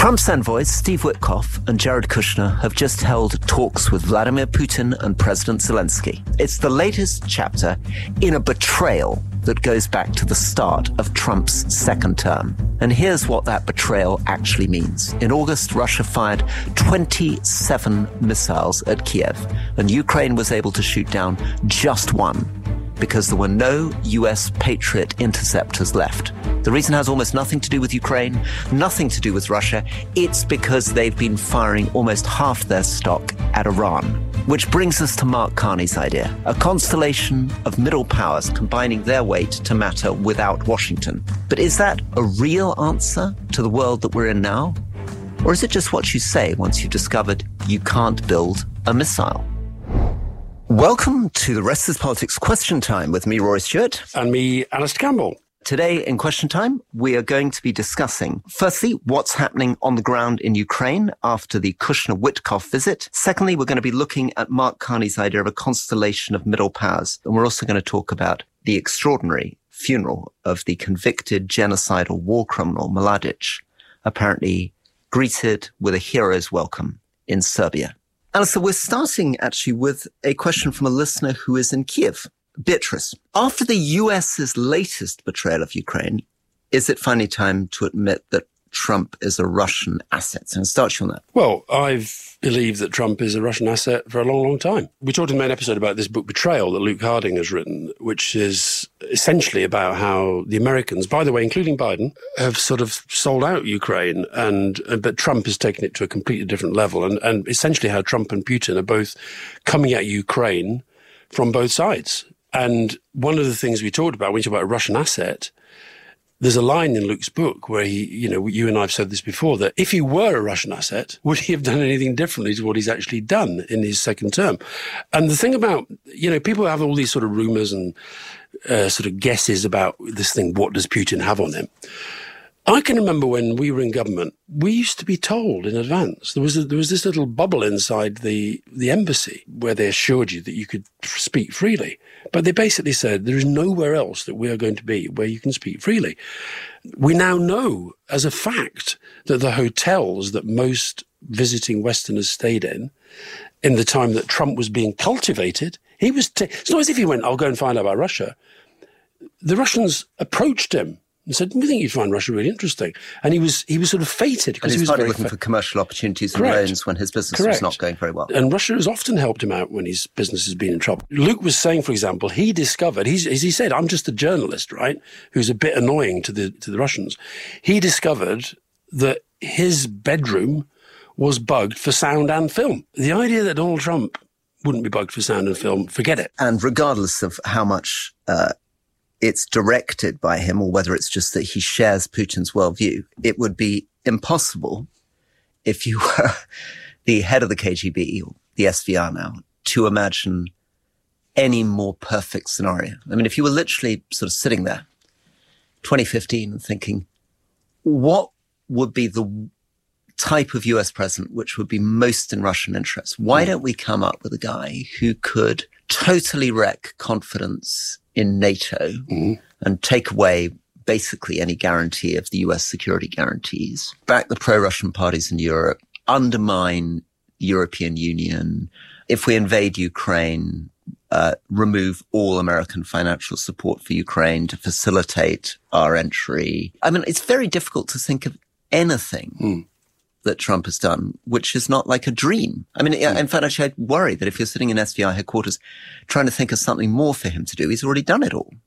Trump's envoys, Steve Witkoff and Jared Kushner, have just held talks with Vladimir Putin and President Zelensky. It's the latest chapter in a betrayal that goes back to the start of Trump's second term. And here's what that betrayal actually means. In August, Russia fired 27 missiles at Kiev, and Ukraine was able to shoot down just one, because there were no US Patriot interceptors left. The reason has almost nothing to do with Ukraine, nothing to do with Russia. It's because they've been firing almost half their stock at Iran. Which brings us to Mark Carney's idea, a constellation of middle powers combining their weight to matter without Washington. But is that a real answer to the world that we're in now? Or is it just what you say once you've discovered you can't build a missile? Welcome to the Rest is Politics Question Time with me, Rory Stewart. And me, Alistair Campbell. Today in Question Time, we are going to be discussing, firstly, what's happening on the ground in Ukraine after the Kushner-Witkoff visit. Secondly, we're going to be looking at Mark Carney's idea of a constellation of middle powers. And we're also going to talk about the extraordinary funeral of the convicted genocidal war criminal Mladic, apparently greeted with a hero's welcome in Serbia. Alistair, we're starting actually with a question from a listener who is in Kiev. Beatrice, after the US's latest betrayal of Ukraine, is it finally time to admit that Trump is a Russian asset? So I'll start you on that. Well, I've believed that Trump is a Russian asset for a long, long time. We talked in the main episode about this book, Betrayal, that Luke Harding has written, which is essentially about how the Americans, by the way, including Biden, have sort of sold out Ukraine, but Trump has taken it to a completely different level, and essentially how Trump and Putin are both coming at Ukraine from both sides. And one of the things we talked about when you talk about a Russian asset, there's a line in Luke's book where he, you and I have said this before, that if he were a Russian asset, would he have done anything differently to what he's actually done in his second term? And the thing about, people have all these sort of rumors and sort of guesses about this thing, what does Putin have on him? I can remember when we were in government, we used to be told in advance. There was this little bubble inside the embassy where they assured you that you could speak freely. But they basically said there is nowhere else that we are going to be where you can speak freely. We now know as a fact that the hotels that most visiting Westerners stayed in the time that Trump was being cultivated, it's not as if he went, I'll go and find out about Russia. The Russians approached him and said, we think you'd find Russia really interesting. And he was sort of fated. Because he was looking for commercial opportunities and loans when his business was not going very well. And Russia has often helped him out when his business has been in trouble. Luke was saying, for example, he discovered, as he said, I'm just a journalist, right, who's a bit annoying to the Russians. He discovered that his bedroom was bugged for sound and film. The idea that Donald Trump wouldn't be bugged for sound and film, forget it. And regardless of how much it's directed by him, or whether it's just that he shares Putin's worldview, it would be impossible if you were the head of the KGB, or the SVR now, to imagine any more perfect scenario. I mean, if you were literally sort of sitting there, 2015, and thinking, what would be the type of US president which would be most in Russian interest? Why don't we come up with a guy who could totally wreck confidence in NATO and take away basically any guarantee of the US security guarantees, back the pro-Russian parties in Europe, undermine the European Union, if we invade Ukraine, remove all American financial support for Ukraine to facilitate our entry. I mean, it's very difficult to think of anything that Trump has done, which is not like a dream. I mean, in fact, actually, I'd worry that if you're sitting in SVR headquarters trying to think of something more for him to do, he's already done it all.